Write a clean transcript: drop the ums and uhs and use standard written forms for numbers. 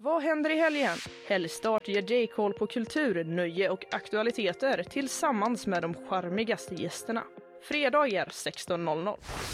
Vad händer i helgen? Helgstart ger J-Call på kultur, nöje och aktualiteter tillsammans med de charmigaste gästerna. Fredagar 16:00.